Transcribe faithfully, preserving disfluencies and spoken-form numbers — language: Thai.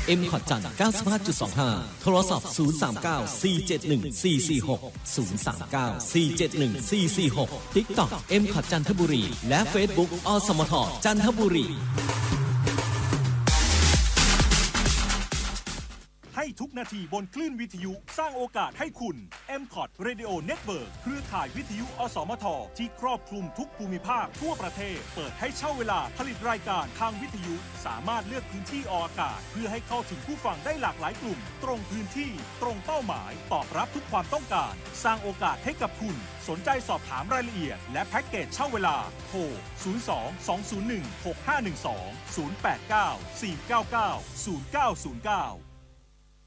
M ขอดจันทร์ เก้าสิบห้าจุดสองห้า โทรศัพท์ ศูนย์ สาม เก้า สี่ เจ็ด หนึ่ง สี่ สี่ หก ศูนย์ สาม เก้า สี่ เจ็ด หนึ่ง สี่ สี่ หก TikTok M ขอดจันทบุรีและ Facebook อสมทจันทบุรีให้ทุกนาทีบนคลื่นวิทยุสร้างโอกาสให้คุณ เอ็ม คอท Radio Network เครือข่ายวิทยุอสมทที่ครอบคลุมทุกภูมิภาคทั่วประเทศเปิดให้เช่าเวลาผลิตรายการทางวิทยุสามารถเลือกพื้นที่ออกอากาศเพื่อให้เข้าถึงผู้ฟังได้หลากหลายกลุ่มตรงพื้นที่ตรงเป้าหมายตอบรับทุกความต้องการสร้างโอกาสให้กับคุณสนใจสอบถามรายละเอียดและแพ็กเกจเช่าเวลาโทร ศูนย์ สอง สอง ศูนย์ หนึ่ง หก ห้า หนึ่ง สอง ศูนย์ แปด เก้า สี่ เก้า เก้า ศูนย์ เก้า ศูนย์ เก้า